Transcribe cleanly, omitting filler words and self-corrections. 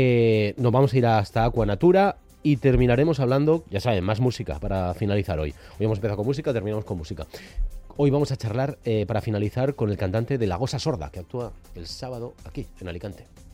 Nos vamos a ir hasta Aquanatura y terminaremos hablando, ya saben, más música para finalizar hoy. Hoy hemos empezado con música, terminamos con música. Hoy vamos a charlar para finalizar con el cantante de La Gosa Sorda, que actúa el sábado aquí, en Alicante.